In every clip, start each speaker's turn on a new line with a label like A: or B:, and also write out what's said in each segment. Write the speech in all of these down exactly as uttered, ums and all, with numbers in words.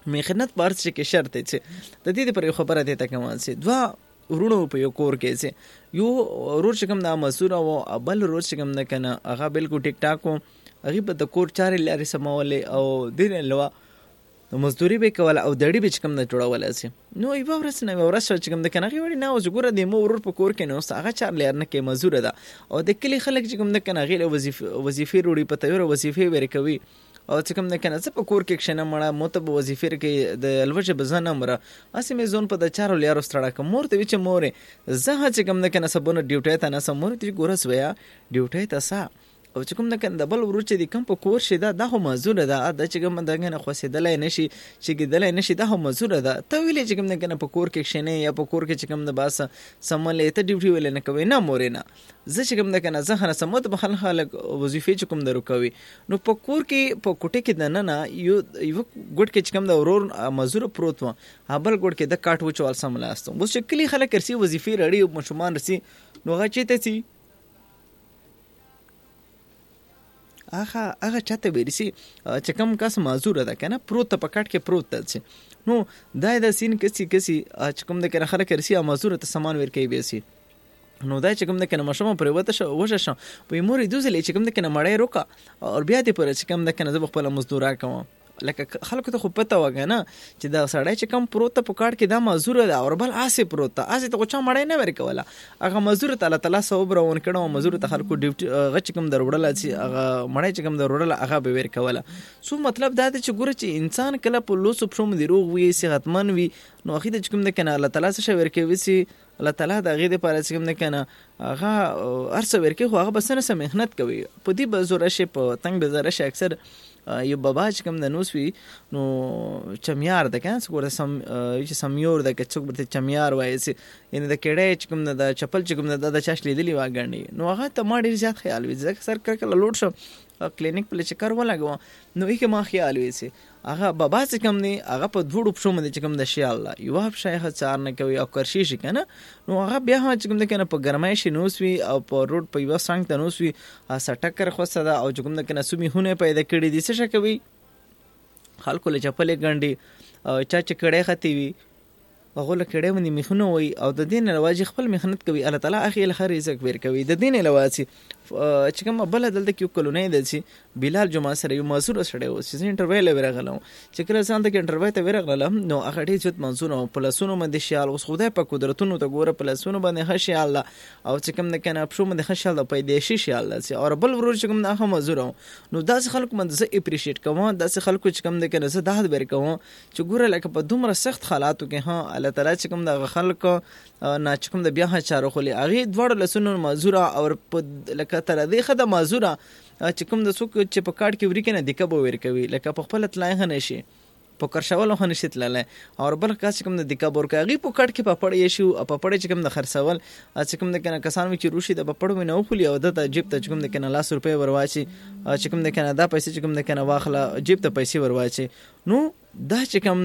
A: میخنت بارس چې شرط چې د دې پر خبره ده تا کوم سي دوا ورونو په یو کور کې سي یو ورور چې کوم د مزور او بل ورور چې کوم نه کنه هغه بالکل ټیک ټاک هغه په د کور چارې لاري سمولې او دین لوا مزدوري به کول او دړي به کوم نه جوړول سي نو یو ورس نه ورس چې کوم د کنه غوړي نه اوس ګوره د مو ورور په کور کې نو هغه چار لار نه کې مزور ده او د کلی خلک چې کوم د کنه غیله وظیفه وظیفه وروړي په تیور وظیفه ورکوي او چې کوم د کنه په کور کې کښنه مړه مو ته وظیفه کې د الوجه بزنه مړه اسی مې زون په د چارو لارو ستړه کوم مور ته چې مورې زه چې کوم د کنه سبونه ډیوټي ته نه سمور ته ګوره سویا ډیوټي ته سا او چې کوم د کنه بل ورور چې د کم په کور شي دا د هم مزور ده د چې کوم د کنه خوسیدلای نشي چې ګدلای نشي د هم مزور ده ته ویلې چې کوم د کنه په کور کې کښنه یا په کور کې چې کوم د باس سملې ته ډیوټي ول نه کوي نه مورې نه زه چې کوم د کنه زه نه سموت په خل خلک وظیفه چې کوم درو کوي نو په کور کې په کوټه کې د نه نه یو یو ګډ کې چې کوم د ورور مزور پروت و هبل ګډ کې د کاټ و چول سملاستم بس چې کلی خلک کرسي وظیفه رړي او مشمان رسي نو هغه چې ته هغه هغه چاته ورسي چې کوم کس معذور ده کنه پروت په کټ کې پروت ده نو دا د سین کسي کسي چې کوم د کنه خلک ورسي معذور ته سامان ورکوي بیسي نو دا چې کوم د کنه مشوم پر وته شو وښه شو په موري دوزلې چې کوم د کنه مړې روکا او بیا دې پر چې کوم د کنه زب خپل مزدورا کوم لکه خلکو ته خو پته وګنه چې دا سړی چې کم پروت په کار کې دا مزدور ده او بل آسه پروت آسه ته چا مړای نه ورکوله هغه مزدور ته الله تعالی صبر ون کړه مزدور ته خلکو ډیوټي غچ کم دروړل چې هغه مړای چې کم دروړل هغه به ورکوله سو مطلب دا چې ګوره چې انسان کله په لوس پښوم دی روغ وي صحتمن وي نو اخی د کوم د کنه الله تعالی څخه ورکوي سي الله تعالی د غې د پاره چې کوم د کنه هغه ارسه ورکوي خو هغه بسنه سم مهنت کوي په دې بزوره شي په تنگ بزره شي اکثر یو بابا چې کوم د نوسوي نو چمیار د کنه څو سم چې سمیور د کڅوک برته چمیار وایي سي ان د کېړې چې کوم د چپل چې کوم د چاش لیدلی واګنی نو هغه ته ما ډیر زیات خیال وي ځکه سر کله لوټ شو کلینیک په چکر ولګو نو یې ما خیال وي سي هغه بابا چې کوم دی هغه په دوړو پښو باندې چې کوم د شي الله یو هب شیخ څار نه کوي او کرشي شي کنه نو هغه بیا چې کوم د کنه په ګرمای شي نوسوي او په روډ په یو څنګ ته نوسوي سټکر خو صدا او چې کوم د کنه سومي هونه پیدا کړی دي څه کوي خلکو له چپلې ګنډي او چا چې کړه ختی وي هغه له کړه باندې مخونه وي او د دین رواج خپل مهنت کوي الله تعالی اخی له خیر رزق ور کوي د دین لواسي چې کوم بل دلته کې کولونه دي چې بلال جمعه سره یو مزور سره و چې انټرویو لورغلم چې کله ځان ته انټرویو ته ورغلم نو هغه ډیر ځت منزور او پلسونو باندې شال اوس خدای په قدرتونو ته ګوره پلسونو باندې خشي الله او چې کوم د کنه پښو باندې خشي الله پیدا شي شي الله چې او بل ورور چې کوم هغه مزور نو داس خلکو باندې زه اپریشیټ کوم داس خلکو چې کوم د کنه زه داد ور کوم چې ګوره لکه په دومره سخت حالاتو کې ها الله تعالی چې کوم د خلکو نه چې کوم د بیا چارو خولي هغه دوړ لسونو مزور او لکه تر دې خدای مازوره چې کوم د څوک چې په کارت کې وری کنه د کبو ور کوي لکه په خپل تلای نه شي په کرشاول خو نشي تلله او بل کس کوم د کبور کوي په کارت کې په پړې شو په پړې چې کوم د خرڅول چې کوم د کنه کسان چې روشي د په پړو نه خولي او د جیب ته کوم د کنه لاس روپے ورواچي چې کوم د کنه دا پیسې چې کوم د کنه واخله جیب ته پیسې ورواچي نو دا چې کوم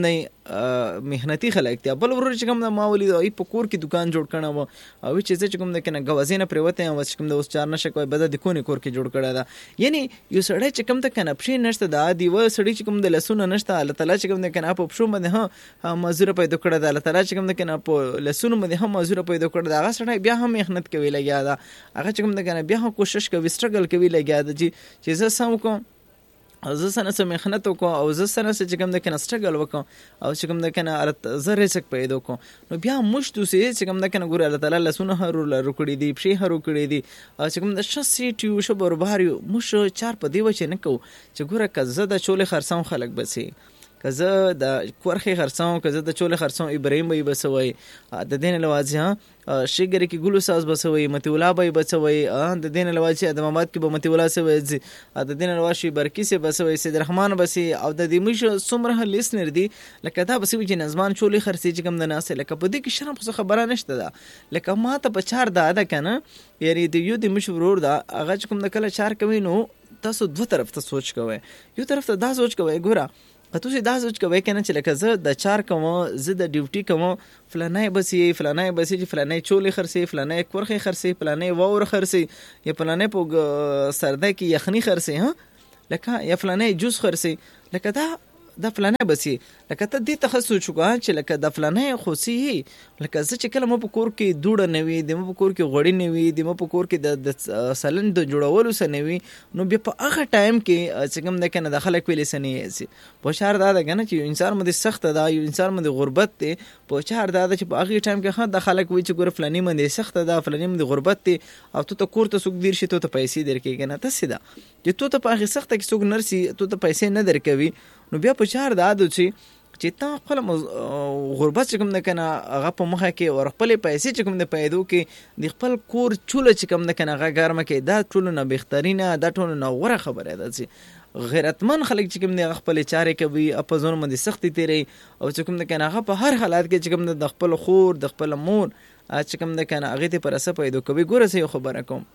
A: نه مهنتي خلک ته بل ورور چې کوم د ماولي د په کور کې دکان جوړ کړه او چې چې کوم د کنه غوازینه پروته او چې کوم د اوس چار نشه کوي بد د کونی کور کې جوړ کړه دا یعنی یو سړی چې کوم د کنه پښې نشته دا دی و سړی چې کوم د لسونه نشته الله تعالی چې کوم د کنه په پښو باندې ها مزور پیدا کړه دا الله تعالی چې کوم د کنه په لسونه باندې هم مزور پیدا کړه دا هغه سړی بیا هم مهنت کوي لګیا دا هغه چې کوم د کنه بیا هم کوشش کوي سټرګل کوي لګیا دا چې زه سم کوم او زه سره سم مهنت وکم او زه سره چې کوم د کنه سټرګل وکم او چې کوم د کنه زه رزق پیدا کوم نو بیا مشتو سي چې کوم د کنه ګور الله تعالی لسونه هرو لرو کړی دی پښې هرو کړی دی او چې کوم د شسي ټیو شو برباریو مش چار په دی و چې نه کو چې ګوره کزه د چولې خرڅاو خلک بسي کزه د کورخي خرڅاو کزه د چولې خرڅاو ابراهيم بي بسوي د دین لوازي ها شګری کې ګلو ساز بسوي متي ولا بي بسوي د دین لوازي د مامات کې به متي ولا سوي د دین لواشي برکی سي بسوي سید رحمان بسي او د دې مش سمره لیسنر دي لکه دا بسوي چې نظمان چولې خرڅي چې کوم د ناس لکه په دې کې شرم څه خبره نشته ده لکه ما ته په چار دا ده کنه یعنی د یو د مشورور دا هغه کوم د کله چار کوي نو تاسو دوه طرف ته سوچ کوئ یو طرف ته دا سوچ کوئ ګوره اته چې دا سوچ کوي کنه چې لکه زه د چار کوم زه د ډیوټي کوم فلانای بسي فلانای بسي چې فلانای چولې خرسي فلانای کورخي خرسي فلانای وور خرسي یا فلانای په سرده کې یخني خرسي ها لکه یا فلانای جوس خرسي لکه دا د فلانه بسی لکه ته دې تخصص وکړه چې لکه د فلانه خوسي لکه زه چې کله مو په کور کې دوړه نوي د مو په کور کې غوړی نوي د مو په کور کې د سلند د جوړولو سره نوي نو بیا په هغه ټایم کې چې کوم د کنه د خلک ویلې سنې سي په شهر دا ده کنه چې انسان مده سخت ده یو انسان مده غربت ته په شهر دا ده چې په هغه ټایم کې خا د خلک وی چې ګور فلانی مده سخت ده فلانی مده غربت ته او ته کور ته سوق دیر شي ته پیسې درکې کنه ته سیده چې ته په هغه سخت کې سوق نرسي ته ته پیسې نه درکوي نو بیا په شهر دا ده چې چې تا خپل غربت چې کوم نه کنه هغه په مخه کې ور خپل پیسې چې کوم نه پیدو کې د خپل کور چوله چې کوم نه کنه هغه ګرمه کې دا ټول نه بهترینه دا ټول نه وره خبره ده چې غیرتمن خلک چې کوم نه خپل چارې کوي په ځون باندې سختي تیری او چې کوم نه کنه هغه په هر حالات کې چې کوم د خپل خور د خپل مور چې کوم نه کنه هغه ته پر اسه پیدو کوي ګوره سه خبره کوم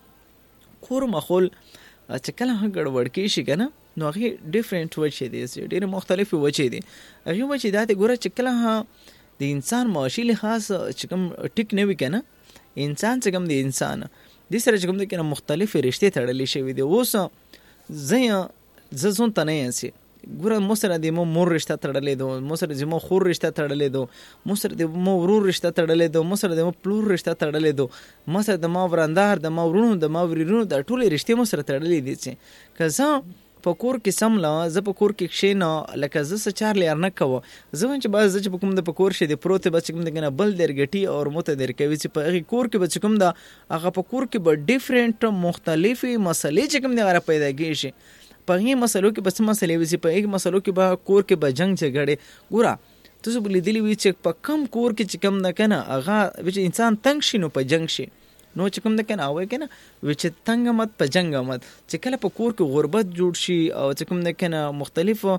A: کور مخول چې کله هغه ګډوډ کې شي کنه نو هغه ډیفرنٹ وجه دي ډېر مختلفي وجه دي هغه وجه دا ته ګوره چې کله د انسان معاشي لحاظ چې کوم ټیک نه وي کنه انسان چې کوم د انسان د سره چې کوم د کنه مختلفي رشتې تړلې شوی دي اوس زه زون ته نه یسي ګوره مو سره د مو مور رشتہ تړلې دو مو سره د مو خور رشتہ تړلې دو مو سره د مو ورور رشتہ تړلې دو مو سره د مو پلور رشتہ تړلې دو مو سره د ما وراندار د ما ورونو د ما ورونو د ټولې رشتې مو سره تړلې دي چې کزه په کور کې سملا زه په کور کې کښینه لکه زه سچار لیر نه کوه زه چې باز چې په کوم د په کور شه د پروت بچ کوم د کنه بل درګټي او مت درکوي چې په هغه کور کې بچ کوم د هغه په کور کې به ډیفرنٹ مختلفي مسلې چې کوم د غره پیدا کیږي په هغه مسلو کې بس مسلې وسی په هغه مسلو کې به کور کې به جنگ جګړه ګورا تاسو بلې دلی وی چې په کم کور کې چې کوم نه کنه هغه چې انسان تنگ شینو په جنگ شي نو چې کوم د کنه اوې کنه چې تنگ مت په جنگ مت چې کله په کور کې غربت جوړ شي او چې کوم د کنه مختلفو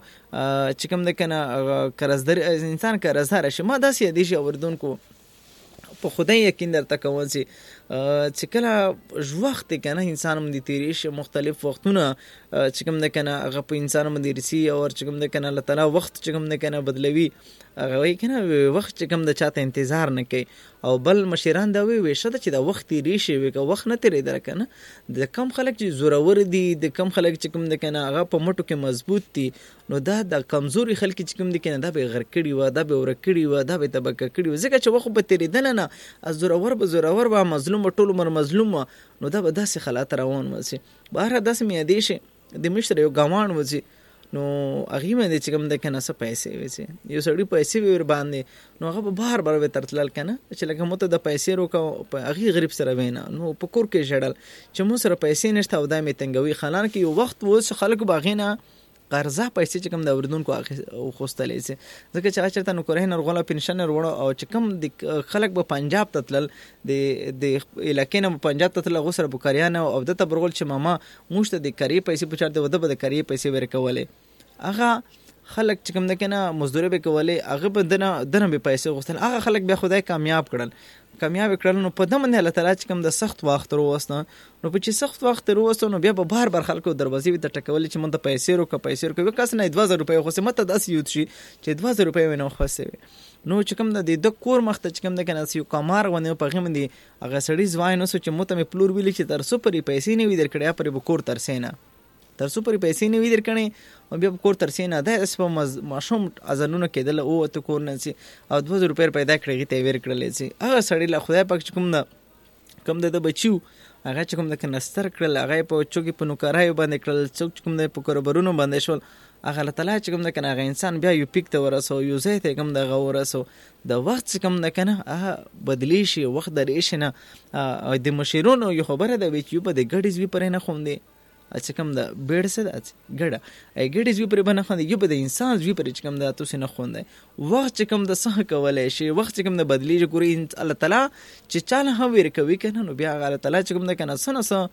A: چې کوم د کنه قرضدار انسان قرضدار شي ما داسې دي شي اوردون کو په خدای یقین درته کوم چې چې کله وخت کنه انسان هم دي تیری شي مختلف وختونه چې کوم د کنه هغه په انسان هم دي رسی او چې کوم د کنه الله تعالی وخت چې کوم د کنه بدلوي هغه وای کنه وخت چې کوم د چاته انتظار نه کوي او بل مشران دا وی وي شته چې دا وخت تیری شي وي که وخت نه تیری درکنه د کم خلک چې زورور دي د کم خلک چې کوم د کنه هغه په مټو کې مضبوط دي نو دا د کمزوري خلک چې کوم د کنه دا به غر کړي و دا به ور کړي و دا به تبک کړي و ځکه چې وخت به تیری دنه نه از زورور به زورور به مظلوم ټول مر مظلوم نو دا به داسې حالات روان وسی بهر داسې مې دی شي د مشر یو ګاوان وسی نو هغه مې چې کوم د کنه څه پیسې وسی یو سړی پیسې ور باندې نو هغه بهر بر به ترتلل کنه چې لکه مو ته د پیسې روکو په هغه غریب سره وینا نو په کور کې جړل چې مو سره پیسې نشته او دای مې تنګوي خلان کې یو وخت و خلک باغینا قرضه پیسې چې کوم د اوردونکو خوستلې سي ځکه چې چرته نو کورې نرغله پنشن وروړو او چې کوم د خلک په پنجاب تتلل د د علاقې نه پنجاب تتل غوسره بوکاریانه او د تبرغل چې ماما موږ د کاری پیسې پچار د وده د کاری پیسې ورکولې هغه خلک چې کوم د کنه مزدوري به کولې هغه په دنه دنه به پیسې غوښتل هغه خلک به خدای کامیاب کړل کامیاب کړل نو په دمن الله تعالی چې کوم د سخت وخت وروسته نو په چې سخت وخت وروسته نو بیا به بهر بر خلکو دروازې وي ته ټکول چې مونږ ته پیسې روکه پیسې روکه کس نه دوه زره روپۍ خو سمته داس یوت شي چې دوه زره روپۍ ونه خسته نو چې کوم د د کور مخته چې کوم د کنه یو کمار ونه په غیم دي هغه سړی ځوای نو چې مو ته پلور ویل چې تر سو پرې پیسې نه وي درکړیا پرې بکور تر سینا تر سو پرې پیسې نه وي درکړنې او بیا کور تر سینا د اس په ماشوم ازنونه کېدل او ته کور نه سي او دوه زره روپۍ پیدا کړی ته ور کړلې سي هغه سړی له خدای پاک چې کوم د کوم د بچیو هغه چې کوم د کنستر کړل هغه په چوکي په نوکرای باندې کړل څوک کوم د پکوربرونو باندې شول هغه الله تعالی چې کوم د کنه هغه انسان بیا یو پیک ته ورسو یو ځای ته کوم د غورسو د وخت چې کوم د کنه هغه بدلی شي وخت درې شي نه د مشیرونو یو خبره ده چې یو په د ګډیز وی پرې نه خوندې چې کوم د بیړ څه ده ګډه ای ګډیز وی پرې باندې خوندې یو په د انسان وی پرې چې کوم د تاسو نه خوندې وخت چې کوم د صح کولای شي وخت چې کوم د بدلی ګوري الله تعالی چې چاله هم ور کوي کنه نو بیا الله تعالی چې کوم د کنه سن سن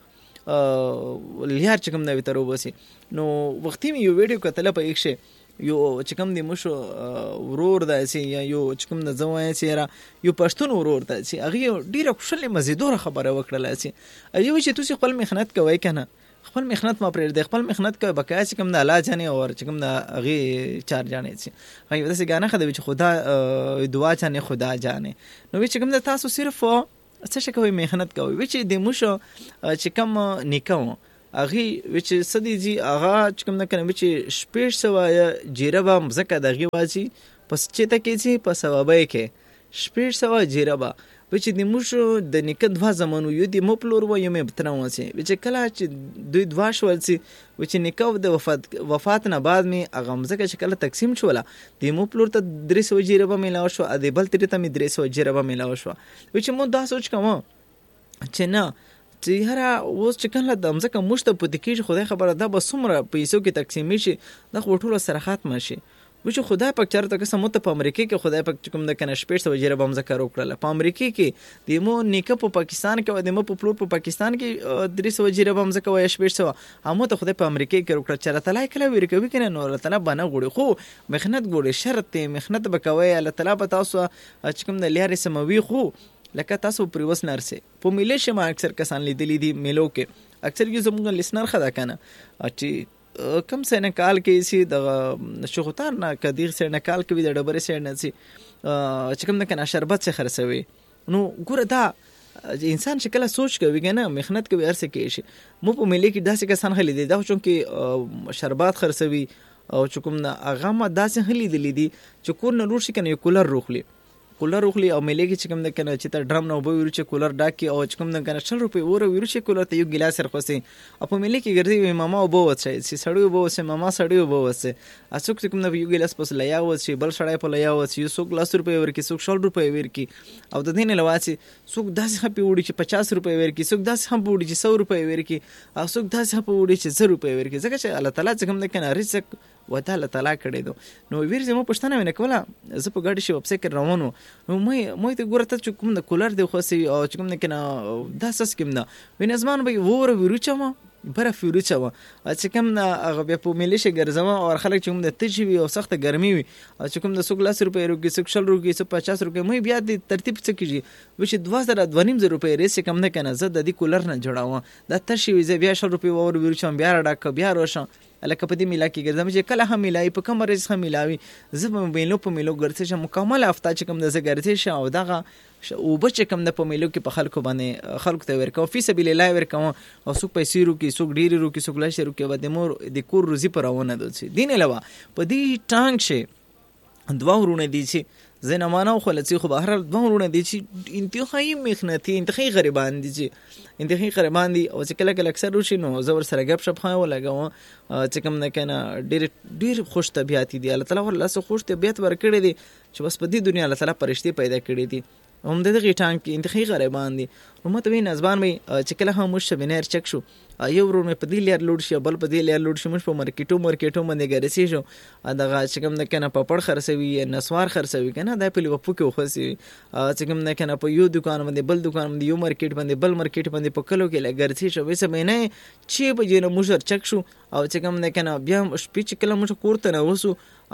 A: لیار چې کوم د وترو بسي نو وختي یو ویډیو کتل په یک شي یو چې کوم د مشو ورور د سي یا یو چې کوم د زوای سي را یو پښتون ورور د سي هغه ډیره خوشاله مزیدوره خبره وکړه سي ایو چې تاسو خپل مهنت کوي کنه خپل مهنت ما پرې د خپل مهنت کوي بقایا چې کوم د الله جانې او چې کوم د هغه چار جانې سي هغه د څنګه نه خدای چې خدا دعا جانې خدا جانې نو چې کوم د تاسو صرف څه شي کوي مهنت کوي چې د موشو چې کوم نیکو هغه چې سدي جی هغه چې کوم نه کنه چې شپږ سوه جیربه مزکه دغه واجی پس چې ته کې چې په سوابای کې شپږ سوه جیربه چې د موشو د نیکه دوا زمانو یو د مو پلور و یو مې بتنه وسی چې کله چې دوی دوا شول سي چې نیکه د وفات وفات نه بعد می هغه مزکه چې کله تقسیم شوله د مو پلور ته درې سوه جیربه ملاو شو د بل تری ته می درې سوه جیربه ملاو شو چې مو دا سوچ کوم چې نه چې هر اوس چې کله د مزکه مشته پد کېږي خدای خبره ده به څومره پیسو کې تقسیم شي د خټولو سره ختم شي وچ خدای پاک چرته که سموت په امریکا کې خدای پاک کوم د کنه شپږ سوه جیره بم ذکر وکړه په امریکا کې د مو نیکه په پاکستان کې د مو په پلور په پاکستان کې درې سوه جیره بم ذکر وای شپږ سوه همو ته خدای په امریکا کې وکړه چې الله تعالی کله ویر کوي کنه نو الله تعالی باندې غوړي خو مخنت غوړي شرط مخنت بکوي الله تعالی په تاسو چې کوم د لارې سموي خو لکه تاسو پریوس نرسه په میله شمه اکثر کسان لیدلی دي میلو کې اکثر یو زموږ لیسنر خدا کنه چې کم سه نه کال کې سي د شغوتار نه کدیغ سه نه کال کې د ډبرې سه نه سي چې کوم نه کنه شربت څخه خرڅوي نو ګوره دا انسان شکل سوچ کوي کنه مهنت کوي ارسه کې شي مو په ملي کې داسې کسان خلې دي دا چون کې شربت خرڅوي او چې کوم نه هغه ما داسې خلې دي دي چې کور نه لور شي کنه کولر روخلي کولر روخلي او ملي کې چې کوم نه کنه چې ته ډرم نه وبو ورچ کولر ډاکي او چې کوم نه کنه شل روپے وره ورچ کولر ته یو ګلاس رخصي په ملي کې ګرځي ماما وبو وڅي چې سړی وبو وڅي ماما سړی وبو وڅي اسوک چې کوم نه یو ګلاس پس لیا وڅي بل سړی په لیا وڅي یو سوک لاس روپے ورکی سوک شل روپے ورکی او د دین لواسي سوک داسې خپي وړي چې پچاس روپے ورکی سوک داسې هم وړي چې سو روپے ورکی او سوک داسې هم وړي چې زر روپے ورکی ځکه چې الله تعالی چې کوم نه کنه رزق وته الله تعالی کړی دو نو ویر زمو پښتنه ونه کوله زه په ګاډي شي وبسه کې روانو نو مې مې ته ګورته چې کوم د کولر دی خو سي او چې کوم نه کنه دا سس کوم نه وینځمان به وره ویروچما برا فیروچما چې کوم نه هغه بیا په ملي شي ګرځما او خلک چې کوم د تجوي او سخت ګرمي وي چې کوم د سو ګلاس روپے روګي سو شل روګي سو پچاس روپے مې بیا د ترتیب څه کیږي و چې دوه زره دوه نیم زره روپے ریس کم نه کنه زه د دې کولر نه جوړاوم دا تر شي وي بیا شل روپے ور ویروچم بیا راډک بیا روشم الکه په دې ملا کې ګرځم چې کله هم ملای په کوم رز هم ملاوي زه په مېلو په مېلو ګرځې شم مکمل هفته چې کوم د زه ګرځې شم او دغه او بچ کم نه په مېلو کې په خلکو باندې خلکو ته ورکو فی سبیل الله ورکو او څوک پیسې رو کې څوک ډیر رو کې څوک لاشي رو کې و د مور د کور روزي پرونه دوی دین علاوه په دې ټانګ شي دوا ورونه دي چې زنه مانو خلصي خو بهر دوا ورونه دي چې انتخابي مخنتي انتخابي غریبان دي چې انتخابي غریبان دي او چې کله کله اکثر وشي نو زور سره غب شپ خای ولګو چې کوم نه کنه ډیر ډیر خوش طبيعت دي الله تعالی ورله سو خوش طبيعت ورکړي دي چې بس په دې دنیا الله تعالی پرشتي پیدا کړي دي هم د دغه ټانګ کې انتخابي غریبان دي نو مته وین ازبان می چې کله هم مش بنیر چک شو یو ورو مې په دې لار لوډ شي بل په دې لار لوډ شي مش په مارکیټو مارکیټو باندې ګرځي شو دغه چې کوم نه کنه په پړ خرڅوي نسوار خرڅوي کنه دا په لوپو کې وخسي چې کوم نه کنه په یو دکان باندې بل دکان باندې یو مارکیټ باندې بل مارکیټ باندې په کلو کې لګرځي شو وسه مې نه چې په جنو مشر چک شو او چې کوم نه کنه بیا شپې چې کله مش کوړته نه وسو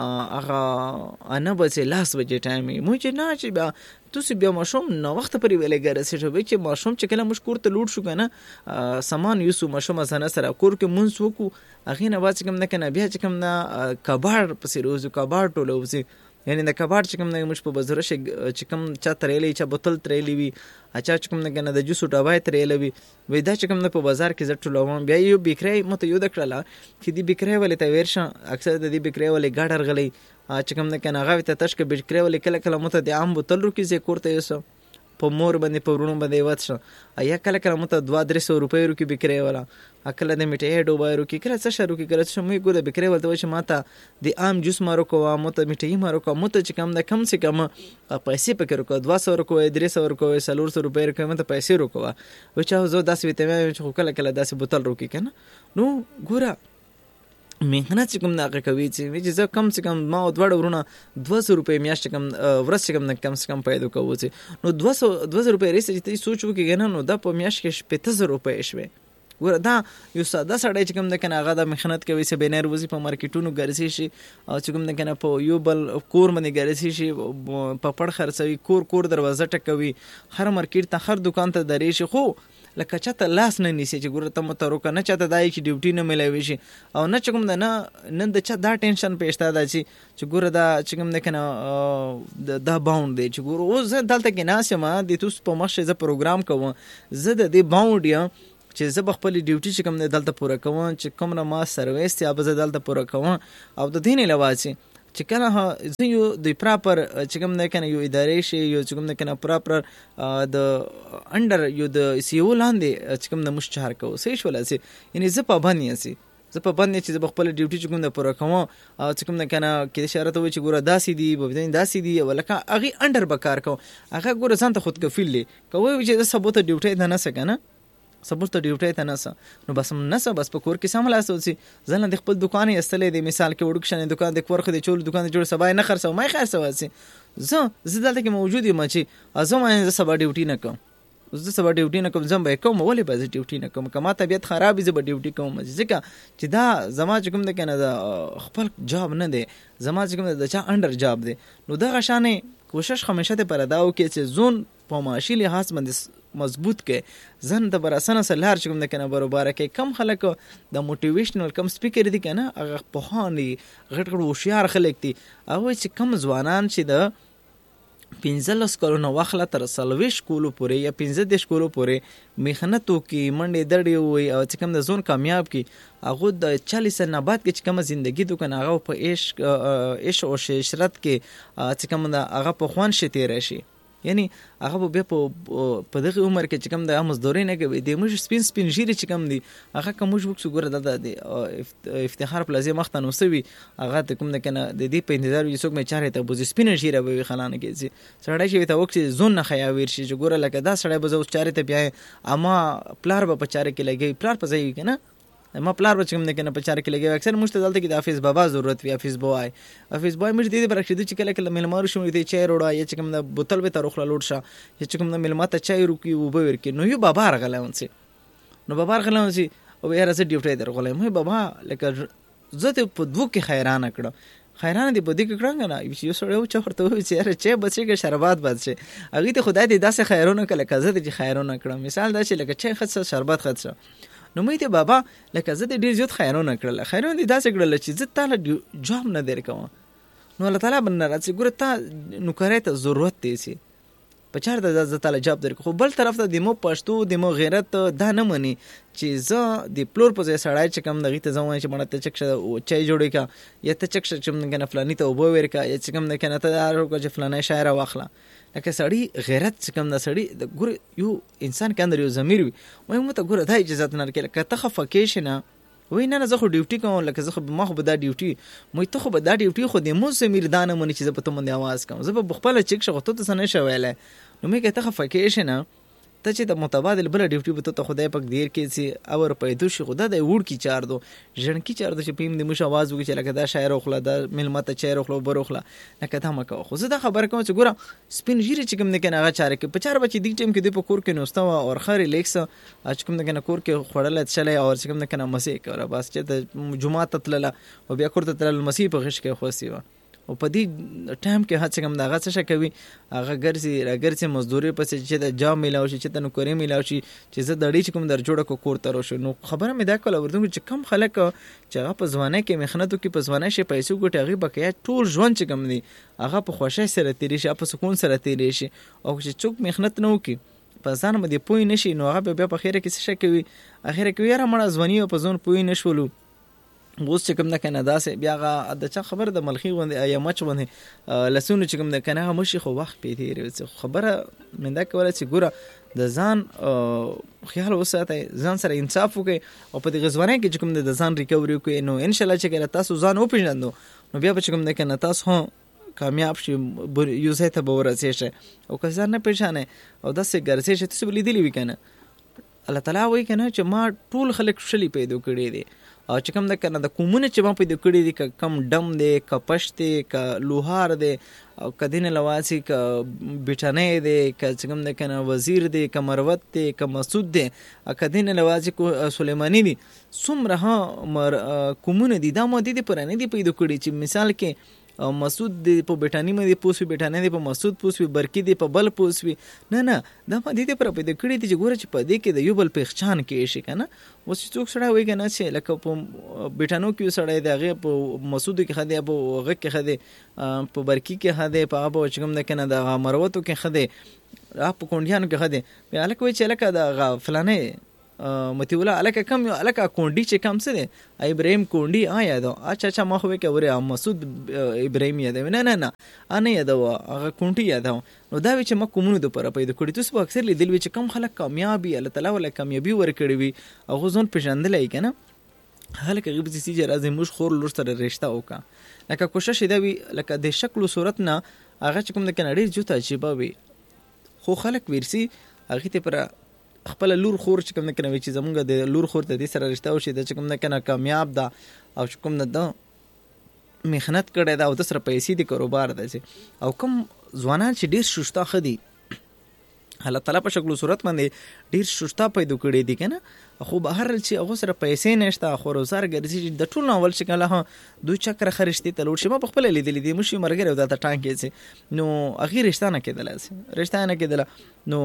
A: هغه انا به لاس بجې ټایم مو چې نه چې بیا توسی بیا ماشوم نو وخت پرې ویلې ګرځي شو چې ماشوم چې کله مش کوړته لوټ شو کنه سامان یوسو ماشوم زنه سره کور کې مونږ وکړو اغه نه واڅ کوم نه کنه بیا چې کوم نه کباړ پسې روزو کباړ ټولوزي یعنی د کباړ چې کوم نه مش په بازار شي چې کوم چا ترېلې چا بوتل ترېلې وي اچا چې کوم نه کنه د جوسو ډبای ترېلې وي وې دا چې کوم نه په بازار کې زټ ټولوم بیا یو بکرای مته یو د کړلا چې دی بکرای ولې ته ورشه اکثر د دې بکرای ولې ګاډر غلې چې کوم نه کنه غوي ته تشک بکرای ولې کله کله مته د عام بوتل رو کې زه کوړته یوسو په مور باندې په ورونو باندې وڅ یا کله کله مته دوه درې سو روپۍ رو کې بکرای ولا اکل د میټه ډوبای رو کې کله څه شروع کې کله چې مې ګوره بکرای ولته چې ماته د عام جوس مارو کوه مته میټه مارو کوه مته چې کم د کم سي کم پیسې پکې رو کوه دوه سو رو کوه درې سو رو کوه څلور سو روپۍ رو کوه مته پیسې رو کوه و چې زه داسې وته مې چې کله کله داسې بوتل رو کې کنه نو ګوره مهنت چې کوم نه کوي چې زه کم څه کم ما دوه ورونه دوه سو روپۍ میاشت کم ورځ کم نه کم څه کم پیدا کوو چې نو دوه سو دوه سو روپۍ ریسه چې سوچو کې نه نو دا په میاشت کې شپږ سو روپۍ شوي ګوره دا یو ساده سړی چې کوم نه کنه هغه د مهنت کوي چې بینر وزي په مارکیټونو ګرځي شي او چې کوم نه کنه په یو بل کور باندې ګرځي شي په پړ خرڅوي کور کور دروازه ټکوي هر مارکیټ ته هر دکان ته درې شي خو لکه چاته لاس نه نیسي چې ګوره ته مته روکه نه چاته دای چې ډیوټي نه ملوي شي او نه چې کوم نه نن د چا دا ټینشن پېښتا دا چې چې ګوره دا چې کوم نه کنه دا باوند دی چې ګوره اوس دلته کې ناسه ما د توس په مخ شه ز پروګرام کوم زه د دې باوند یم چې زه به خپل ډیوټي چې کوم دلته پوره کوم چې کوم نه ما سرویس ته به زه دلته پوره کوم او د دین علاوه چې کنه زه یو د پراپر چې کوم نه کنه یو ادارې شي یو چې کوم نه کنه پراپر د انډر یو د سی او لاندې چې کوم نه مشچار کو سې شول سي یعنی زه په باندې سي زه په باندې چې خپل ډیوټي چې کوم نه پوره کوم او چې کوم نه کنه کې اشاره ته و چې ګوره داسې دی په دې داسې دی ولکه اغي انډر بکار کو هغه ګوره ځان ته خود کفیل لې کوي چې سبوت ډیوټي نه نه سکنه سبوت ډیوټي ته نه س نو بس نه س بس په کور کې سم لاسو سي ځل د خپل دکان یې استلې د مثال کې وړک شنه دکان د کور خو د چول دکان جوړ سبای نه خرڅو ما خرڅو سي زه زه دلته کې موجود یم چې ازم زه سبا ډیوټي نه کوم زه سبا ډیوټي نه کوم زم به کوم ولې به ډیوټي نه کوم کما طبيعت خراب زه به ډیوټي کوم ځکه چې دا زما چې کوم د کنه دا خپل جاب نه دی زما چې کوم د چا انډر جاب دی نو دا غشانه کوشش همیشه ته پر اداو کې چې زون په معاشي لحاظ باندې مضبوط کې ځن د براسنه سلار چې کوم د کنه برابر کې کم خلک د موټیویشنل کم سپیکر دي کنه هغه په هاني غټ غټ هوښیار خلک دي هغه چې کم ځوانان چې د پنځلس کلونو واخله تر سلويش کولو پورې یا پنځه دیش کولو پورې میخنتو کې منډې دړې وي او چې کوم د زون کامیاب کی هغه د چالیس نه بعد کې چې کوم ژوندۍ دوه کنه هغه په عشق عشق او عشرت کې چې کوم د هغه په خوان شته راشي یعنی هغه به په دغه عمر کې چې کوم د مزدوري نه کوي د موږ سپین سپین ژیري چې کوم دي هغه کوم موږ وګوره د افتخار پلازې مخته نو سوي هغه ته کوم نه کنه د دې په انتظار یو څوک مې چاره ته بوز سپین ژیره به خلانه کې سړی چې ته وخت زون نه خیاویر شي چې ګوره لکه دا سړی به زو چاره ته بیا اما پلار به په چاره کې لګي پلار په ځای کنه ما پلار بچم نه کنه په چاره کې لګي اکثر مشته دلته کې د حافظ بابا ضرورت وی حافظ بوای حافظ بوای مې دې برخه دې چې کله کله ملمارو شوم دې چای روړا یا چې کوم د بوتل به تر خلا لوټ شه یا چې کوم د ملماته چای روکي او به ورکی نو یو بابا رغلونسي نو بابا رغلونسي او یې راځي ډیوټي درغولې مې بابا لکه زه ته په دوه کې حیران کړم خیرانه دی بده کې کړنګ نه یو سړی و چې ورته وی چې چې بچي کې شربات بچي هغه ته خدای دې داسې خیرونه کله کزه دې خیرونه کړم مثال دا چې لکه چې خڅ شربات خڅ نو مې ته بابا لکه زه دې ډیر زیات خیرونه کړل خیرونه دې داسې کړل چې زه تعالی جواب نه در کوم نو الله تعالی بن راځي ګوره تا نو کړه ته ضرورت دی سي په چار د زړه تعالی جواب در خو بل طرف ته د مو پښتو د مو غیرت دا نه مني چې زه د پلور په ځای سړای چې کم دغه ته ځوان چې مړه ته چکشه چای جوړی کا یا ته چکشه چې موږ نه فلانی ته وبو ورکا یا چې کم نه کنه ته دارو کو چې فلانه شاعر واخلا لکه سړی غیرت چې کم نه سړی د ګور یو انسان کاندر یو ضمیر وي وای مو ته ګور د اجازه نه کړه کته خفکیشنه وای نه نه زه خو ډیوټي کوم لکه زه خو ما خو به دا ډیوټي مې ته خو به دا ډیوټي خو د مو ضمیر دانه مونږ چې زه په تو باندې आवाज کوم زه په خپل چک شغه ته څه نه شویله نو مې کته خفکیشنه ته چې د متبادل بل ډیوټي به ته خدای پاک دیر کې سي اور پیدا شي خدای د وړ کی چار دو ژن کی چار دو چې پیم د مش आवाज وکړي چې لکه دا شاعر خو دا ملمت چیر خو بر خو لکه ته مکو خو زه دا خبر کوم چې ګوره سپین ژیری چې کوم نه کنه هغه چاره کې په چار بچی دی ټیم کې د پکور کې نوستا او خاري لیکس اچ کوم نه کنه کور کې خړل چلے او چې کوم نه کنه مسیح کوي بس چې د جمعه تتلله او بیا کور تتلل مسیح په غش کې خوسي و او په دې ټایم کې هڅه کوم دا غڅ څه کوي هغه ګرځي راګرځي مزدوري پسې چې د جام ملاوي چې ته نو کورې ملاوي چې زه دړې چې کوم در جوړه کو کور تر شو نو خبره مې دا کوله ورته چې کم خلک چې هغه په ځوانه کې مخنتو کې په ځوانه شي پیسې ګټي هغه بقیا ټول ژوند چې کوم دي هغه په خوشاله سره تیری شي په سکون سره تیری شي او چې څوک مخنت نه وکي په ځان باندې پوي نشي نو هغه بیا په خیره کې څه کوي اخر کې یاره مړه ځواني په ځون پوي نشولو اوس چې کوم نه کنه داسې بیا غا د چا خبر د ملخي غوندې یا مچ غوندې لسونه چې کوم نه کنه مشي خو وخت پیتیری خبره من دا کوله چې ګوره د ځان خیال وساته ځان سره انصاف وکي او په دې غزوانه کې چې کوم د ځان ریکوري کوي نو ان شاء الله چې کله تاسو ځان وپیژنئ نو بیا به چې کوم نه کنه تاسو هم کامیاب شي یو ځای ته به ورسئ شي او که ځان نه پیژنئ او داسې ګرځئ چې تاسو لیدلی وي کنه الله تعالی وایي کنه چې ما ټول خلک شلی پیدا کړی دي او چې کوم د کنه د کومونه چې ما پیدا کړی دي کم دم دی ک پښت دی ک لوهار دی او کدین لواسي ک بیٹانه دی ک چې کوم د کنه وزیر دی ک مروت دی ک مسعود دی کدین لواسي کو سليماني دی څومره مر کومونه دي دا مو دي پرانه دي پیدا کړی چې مثال کې مسعود دی په بیٹانی مې پوسوي بیٹانه دی په مسعود پوسوي برکی دی په بل پوسوي نه نه دا په دې پر پیدا کړی دي چې ګوره چې په دې کې د یو بل پہچان کې شي کنه اوس څوک سره وایي کنه چې لکه په بیٹانو کې سره دی هغه په مسعود کې خدي په هغه کې خدي په برکی کې خدي په ابو چې کوم نه کنه د مروتو کې خدي اپ کونډیانو کې خدي بیا لکه وایي چې لکه د فلانه متی ولا الکه کم الکه کونډي چې کم څه دی ابراهيم کونډي آ یادو اچھا اچھا ما خو کې وره مسعود ابراهيم یادو نه نه نه ان یادو هغه کونډي یادو نو دا چې ما کومونو د پر پیدا کړی تاسو اکثر لیدل وی چې کم خلک کامیابی الله تعالی ولا کامیابی ورکړي وي هغه ځون پېژندلای کنه هلکه غیب سي چې راځي موږ خور لور سره رشتہ وکا لکه کوشش دی وی لکه د شکل او صورت نه هغه چې کوم د کناډي جوته چې بوي خو خلک ورسي هغه ته پر خپل لور خور چې کوم د کنه چې زمونږ د لور خور ته د سره رشتہ وشي د چې کوم د کنه کامیاب ده او چې کوم د مهنت کړي دا او د سره پیسې د کاروبار ده او کوم ځوانان چې ډیر شوشتا خدي الله تعالی په شکل صورت باندې ډیر شوشتا پیدا کړي دي کنه خو بهر چې هغه سره پیسې نشته خو روزار ګرځي د ټول ناول چې کله دوی چکر خرشتي تلوړ شي ما په خپل لیدل دي مشي مرګره د تا ټانګې سي نو اخیر رشتہ نه کېدل سي رشتہ نه کېدل نو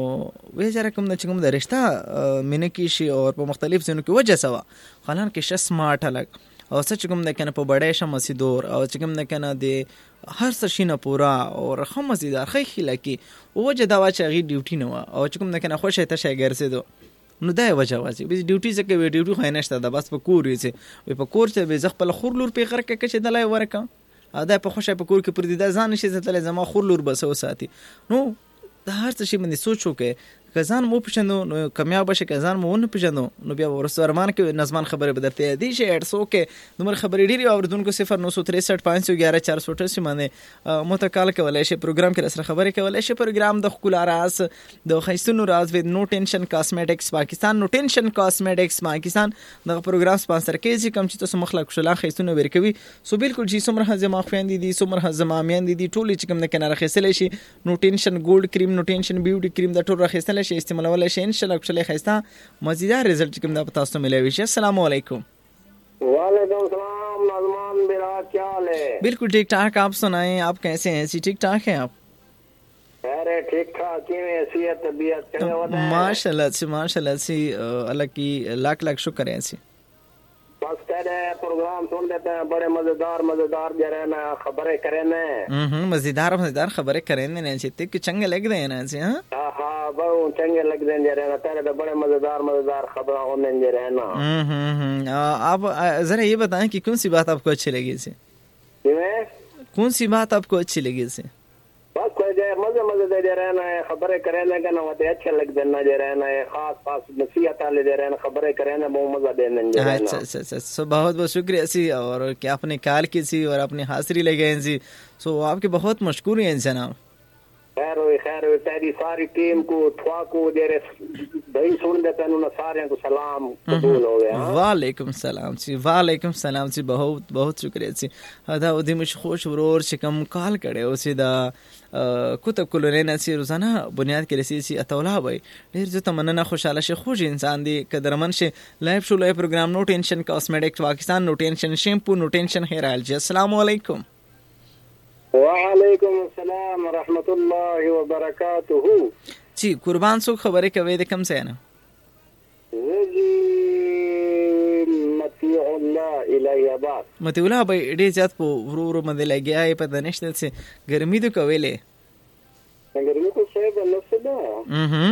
A: وې جره کوم د کوم د رشتہ مینه کې شي او په مختلف ځینو کې وجه سوا خلان کې ش سمارټ الګ او څه کوم د کنه په بډای شه مسیدور او چې کوم د کنه د هر څه شینه پورا او رخم مزیدار خې خلکی او وجه دا وا چې غي ډیوټي نه او چې کوم د کنه خوشه ته شي ګرځیدو نو دا وجه واسي به ډیوټي څخه وی ډیوټي خو نه شته دا بس په کور یې وي په کور چې به زغ په خور لور په غره کې چې دلای ورکا دا په خوشه په کور کې پر دې دا ځان شي زتل زما خور لور بسو ساتي نو دا هر څه شي باندې سوچو کې کزان مو پښنو نو کامیاب شي کزان مو نه پښنو نو بیا ورسرمان کې نظمان خبره بدرته دي چې اټ سو کې نمبر خبرې ډيري اوردونکو صفر نو تین تین پانچ یک یک چار سو اٹھاسی باندې متکال کولای شي پروګرام کې سره خبرې کولای شي پروګرام د خپل راز د خیستونو راز ود نو ټینشن کاسمیټکس پاکستان نو ټینشن کاسمیټکس پاکستان د پروګرام سپانسر کوي کوم چې تاسو مخلق شلا خیستونو ورکوي سو بالکل چې سمره هزما خويندې دي سمره هزما میاندې دي ټول چې کوم نه کنه راخصل شي نو ټینشن ګولډ کریم نو ټینشن بیوټي کریم د ټول راخصل شي استعمالول شي ان شاء الله کله خیستا مزیدار رزلٹ کوم د تاسو ملوي شي السلام علیکم
B: وعلیکم السلام نظمان میرا کیا حال ہے
A: بالکل ٹھیک ٹھاک آپ سنائیں آپ کیسے ہیں سی ٹھیک ٹھاک ہیں آپ
B: ارے ٹھیک ٹھاک کیویں صحت طبیعت کیویں ہوتا ہے
A: ماشاءاللہ سے ماشاءاللہ سے اللہ کی لاکھ لاکھ شکر ہے سی
B: بس تیرے پروگرام سن لیتے ہیں بڑے مزیدار مزیدار جرے نا خبریں کریں نا
A: ہم مزیدار مزیدار خبریں کریں نا چتے کہ چنگے لگ رہے ہیں نا سی ہاں
B: ہاں بہت چنگے لگ رہے ہیں جرے نا تیرے بڑے مزیدار مزیدار خبریں ہونے جرے نا
A: ہم آپ ذرا یہ بتائیں کہ کون سی بات آپ کو اچھی لگی سی کون سی بات آپ کو اچھی لگی سی
B: بس کوئی جائے مزے مزے دے دے رہنا ہے خبریں کریں نا کہ نا ہوتے اچھے لگ دینا دے رہنا ہے خاص خاص نصیحت والے دے رہنا خبریں کریں نا بہت مزہ دینا دے رہنا
A: اچھا اچھا اچھا سو بہت بہت شکریہ سی اور کہ آپ نے کال کی سی اور اپنی حاضری لے گئے سی سو آپ کے بہت مشکور ہیں جناب
B: خیر ہوئی خیر ہوئی تیری ساری ٹیم کو تھوا کو دے رہے بھائی سن دیتے ہیں انہوں سارے کو سلام قبول ہو گیا
A: وعلیکم السلام سی وعلیکم السلام سی بہت بہت شکریہ سی دا ودی مش خوش ورور شکم کال کړي او سی دا کوته کولونه سی روزانه بنیاد کې رسی سی اتولا وای ډیر زته مننه خوشاله شي خوش انسان دی قدرمن شي لایو شو لایو پروګرام نو ټینشن کاسمیټکس پاکستان نو ټینشن شیمپو نو ټینشن هیر آیل جی السلام علیکم
B: وعلیکم السلام ورحمۃ اللہ وبرکاتہ
A: جی قربان سو خبرې کوي د کم څه نه
B: جی متی الله الی آباد
A: متی الله به ډیر زیات په ورو ورو باندې لګیا په دنيشتل سي ګرمي د کویلې
B: ګرمي کو څه به نو ده
A: اها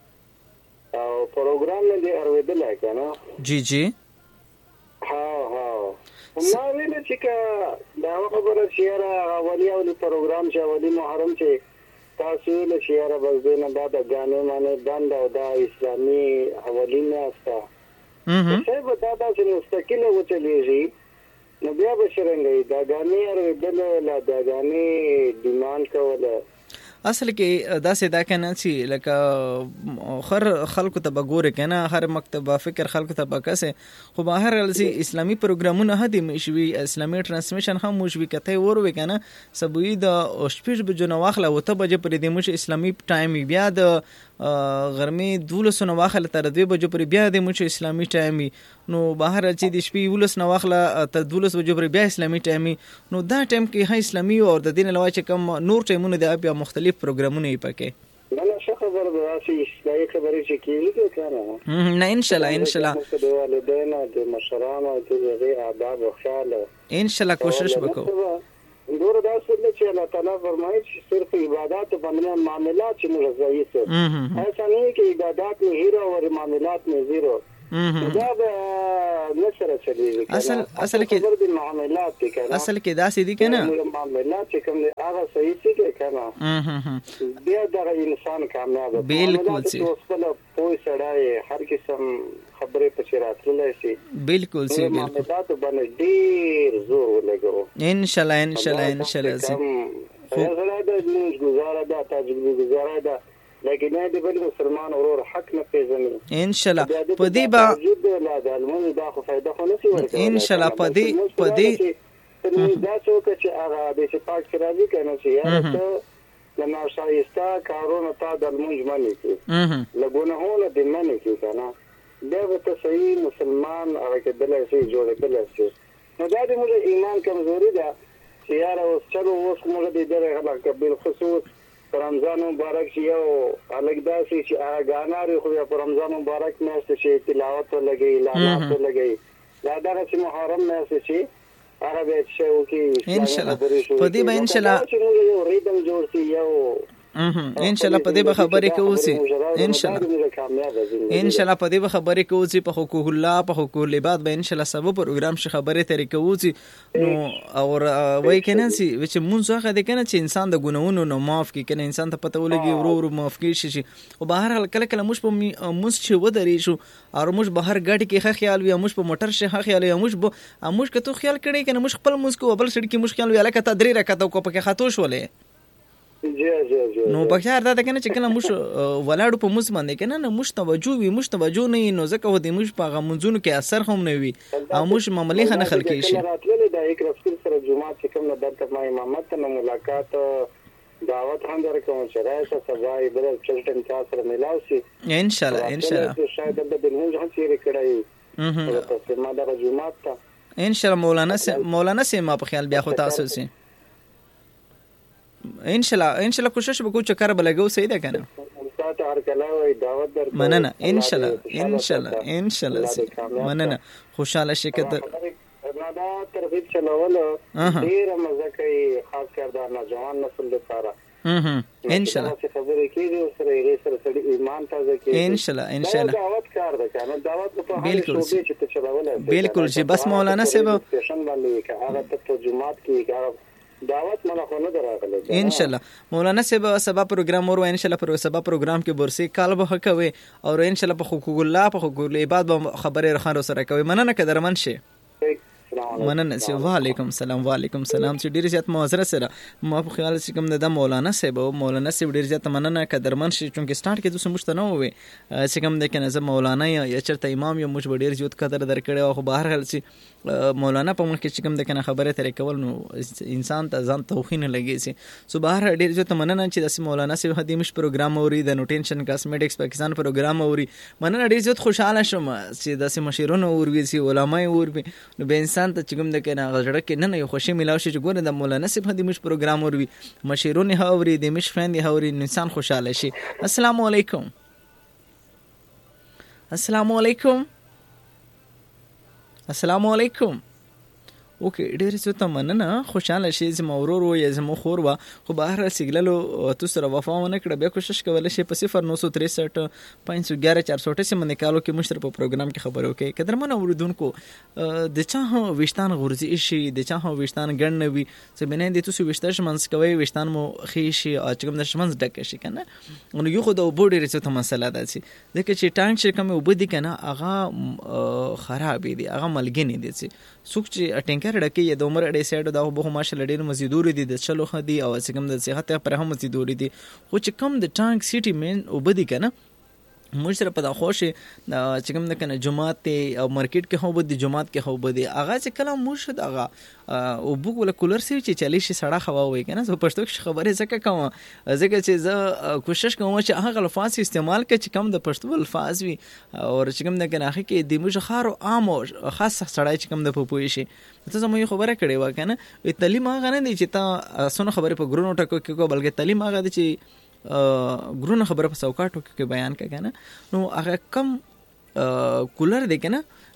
B: او پروګرام نه دی اوریدل کنه
A: جی جی
B: ها ها ما ویل چې کا دا خبره شیره اولی او پروګرام چې اولی محرم چې تاسو له شیره بس دینه دا د غانو باندې بند او دا اسلامي حوالی نه استا
A: اها
B: څه به دا تاسو مستقله وچلیږي نو بیا به شرنګي دا غانی او بل لا دا غانی ډیماند کوله
A: اصل کې دا سدا کنه چې لکه خر خلکو ته بګوره کنه هر مکتب فکر خلکو ته بکسه خو بهر الزي اسلامي پروګرامونه هدي مشوي اسلامي ترانسمیشن هم مشوي کته وروي کنه سبوي د شپږ بجو نو واخله وته بجې پر دې مش اسلامي ټایم بیا د غرمه دولس نو واخله تر دې بجو پر بیا د مش اسلامي ټایم نو بهر چې د شپې ولس نو واخله تر دولس بجو پر بیا اسلامي ټایم نو دا ټایم کې هي اسلامي او د دین علاوه چې کم نور ټایمونه دی بیا مختلف پروګرامونه یې پکې
B: نه څه خبر به راشي اسلامي خبرې چې کیږي کنه
A: نه ان شاء الله ان شاء الله
B: د والدین او د مشرانو او د غیر آداب او خیال
A: ان شاء الله کوشش وکړو
B: ګوره دا څه چې الله تعالی فرمایي چې صرف عبادت باندې معاملات چې موږ ځای څه ایسا نه کې عبادت میں هیرو اور معاملات میں زیرو دا به نشره چلیږي
A: اصل اصل کې
B: د معاملات کې کنه
A: اصل کې دا سې دي کنه
B: معاملات چې کوم هغه صحیح سي کې کنه بیا دا انسان کامیاب
A: بالکل سي
B: خپل پوي سړای هر قسم خبره په راتللی شي
A: بالکل سي
B: معاملات باندې ډیر زور ولګو
A: ان شاء الله ان شاء الله ان شاء الله
B: سي زړه د موږ گزاره ده تجربه گزاره ده لیکن نه دی بل مسلمان اورور حق نه پیژني
A: ان شاء الله په دې با
B: لا د المون دا خو فائدہ خو نه سی ورکړي
A: ان شاء الله په دې په دې
B: دا څوک چې هغه د صفات کې راځي کنه چې یا ته لما شایسته کارونه تا د المون منی کی لګونه د منی کی کنه دا به صحیح مسلمان هغه کې بل شي جوړ کړل شي نو دا د موږ ایمان کمزوري ده چې یاره اوس چلو اوس موږ دې درې غلا قبل خصوص رمضان مبارک چې یو الګ داسي چې هغه غاناري خو په رمضان مبارک میاشت چې تلاوت لګي لعنت لګي دا د محرم میاشت چې هغه به چې وکي
A: ان شاء الله په دې به ان شاء الله
B: یو ریدم جوړ شي یو
A: ان شاء الله په دې به خبرې کوو سي ان شاء الله ان شاء الله په دې به خبرې کوو سي په حقوق الله په حقوق العباد به ان شاء الله سبب پروګرام شي خبرې ترې کوو سي نو او وای کنه سي چې مونږ هغه د کنه چې انسان د ګناونو نو معاف کی کنه انسان ته پته ولګي ورو ورو معاف کی شي او بهر حال کله کله موږ په موږ چې ودرې شو او موږ بهر ګاډي کې ښه خیال وي موږ په موټر شي ښه خیال وي موږ موږ کته خیال کړي کنه موږ خپل موږ کو بل سړي کې موږ خیال وي الکه تدری راکته کو پکې خاطو شولې
B: جی جی جی
A: نو بخیر دا کنه چې کله موږ ولاړو په موږ باندې کنه نو موږ توجه وي موږ توجه نه نو ځکه و دې موږ په غمونځونو کې اثر هم نه وي او موږ معاملې خنه خلک شي
B: راتلل د یک رسول سره جمعه چې کوم نه درته ما امامت نه ملاقات دعوت هم درکوم چې راشه سبا بل چلټن تاسو سره ملاو شي
A: ان شاء الله ان شاء الله
B: شاید د موږ هم چیرې کړای او تاسو ما د جمعه ته
A: ان شاء الله مولانا سي مولانا سي ما په خیال بیا خو تاسو سي ان شاء الله ان شاء الله کوشش وکړو چې کار بلګو صحیح ده کنه
B: تاسو هر کله وي دعوت در
A: مننه ان شاء الله ان شاء الله ان شاء الله مننه خوشاله شي کته
B: دا ترغیب چلول ډیر مزه کوي خاص کر دا نوجوان نسل لپاره
A: ان شاء الله
B: خبرې کیږي سره یې سره سړي ایمان تازه کوي
A: ان شاء الله ان شاء الله
B: دعوت کار ده کنه دعوت په هغه
A: بالکل
B: شوبې چې ته چلول
A: بالکل چې بس مولانا صاحب
B: سټیشن باندې کې هغه ته جمعات کې هغه دعوت مله خو نه دراغله
A: ان شاء الله مولانا صاحب سبا پروګرام ورو ان شاء الله پر سبا پروګرام کې برسي کال به کوي او ان شاء الله په حقوق الله په حقوق العباد خبره رخان سره کوي مننه قدرمن شي مننه سي وعلیکم السلام وعلیکم السلام چې ډیر زیات معذرت سره ما په خیال چې کوم د مولانا صاحب مولانا صاحب ډیر زیات مننه قدرمن شي چې سٹارټ کې دوسه مشته نه وي چې کوم د کنه زه مولانا یا چرته امام یا مش ډیر زیات قدر درکړي او بهر حال چې مولانا په مخ کې چې کوم د کنه خبره ترې کول نو انسان ته ځان توخین لګي سي سو بهر ډیر زیات مننه چې د مولانا صاحب هدیمش پروګرام اوري د نوټینشن کاسمیټکس پاکستان پروګرام اوري مننه ډیر زیات خوشاله شوم چې د مشیرونو اوري سي علماء اوري نو به انسان ته کوم د کنه غړړه کې نه نه خوشي ملاوي چې ګوره د مولانا صاحب هدي مش پروګرام اوري مشیرونه هاوري د مش فند هاوري انسان خوشاله شي السلام علیکم السلام علیکم السلام علیکم اوکې ډېر څه ته مننه خوشاله شي زما ورور و یا زما خور و خو بهر سیګللو تو سره وفا ونه کړه بیا کوشش کولای شي په صفر نو تین تریسٹھ پانچ سو گیارہ چار سو اٹھاسی باندې کالو کې مشتر په پروګرام کې خبرو کې قدرمن اوریدونکو د چا هو وشتان غورځي شي د چا هو وشتان ګڼ وي چې بنه د تاسو وشتاش منس کوي وشتان مو خي شي او چې کوم د شمنس ډک شي کنه نو یو خو د وبو ډېر څه ته مسله ده چې د کې ټانک چې کوم وبدي کنه هغه خراب دي هغه ملګری دي چې څوک چې ټینکر ډکه یا د عمر اړې سایډ دا به ماشاءالله ډېر مزیدور دي د چلو خدي او چې کوم د صحت پر هم مزیدور دي خو چې کوم د ټانک سیټي مین وبدي کنه موږ سره په دا خوشي چې کوم د کنه جمعات ته او مارکیټ کې هو بده جمعات کې هو بده اغه چې کله موږ دغه او بوګ ول کولر سی چې چلی شي سړه خوا وای کنه زه پښتو خبره زکه کوم زکه چې زه کوشش کوم چې هغه الفاظ استعمال کړي چې کوم د پښتو الفاظ وي او چې کوم د کنه اخی کې د موږ خارو عام او خاص سړی چې کوم د پوپوي شي ته زموږ خبره کړي و کنه تعلیم هغه نه دی چې تا سونه خبره په ګرونو ټکو کې کو بلکې تعلیم هغه دی چې ګرونه خبره په سوکاټو کې بیان کړه کنه نو هغه کم کولر دی کنه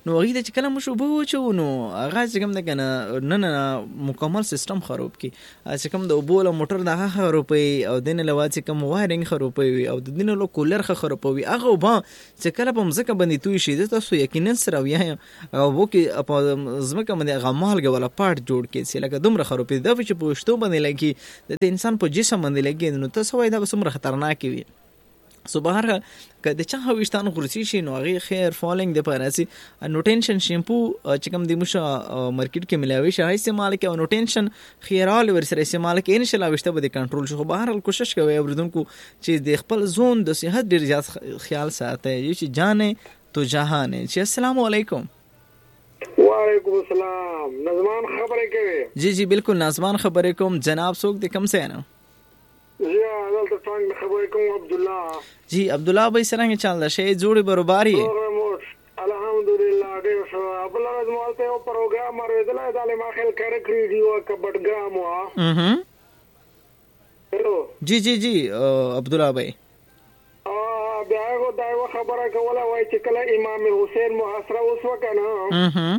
A: نو هغه چې کله مو شو به وچو نو هغه چې کوم د کنه نه نه مکمل سیستم خراب کی چې کوم د بوله موټر دغه خرابوي او دین لواځي کوم وایرینګ خرابوي او د دین له کولر خرابوي هغه به چې کله په مزه باندې توي شي د تاسو یقینا سره ویا او وو کې په زمکه باندې غمال غواله پارت جوړ کې چې لکه دومره خرابې دا چې په شتو باندې لګي د انسان په جسم باندې لګي نو تاسو وای دا به څومره خطرناک وي سو بهر که د چا هوښتان غورسي شي نو هغه خیر فالینګ د پاراسي نو ټینشن شیمپو چې کوم د مشه مارکیټ کې ملاوي شي استعمال کوي نو ټینشن خیرال ورسره استعمال کوي ان شاء الله وشته به کنټرول شي. بهر کوشش کوي اوردونکو چې د خپل زون د صحت ډیر زیات خیال ساتي چې جانې تو جهان چې السلام علیکم.
B: وعلیکم السلام. نظمان خبرې کوي؟
A: جی جی بالکل نظمان خبرې کوم. جناب څوک د کم څه نه؟
B: جی حضرت څنګه خبرې کوم؟ عبد الله.
A: جی عبد الله بھائی څنګه چل دا شی جوړي برابرۍ؟
B: الحمدلله ډیر ښه. بل ورځ مو ته یو پروګرام اوریدل دا له ما خل کړه کړی دی او کبډګرام وا.
A: اها.
B: هلو.
A: جی جی جی عبد الله بھائی.
B: ا بیا غو دا خبره کوله وای چې کله امام حسین محاصره وسو کنه.
A: اها.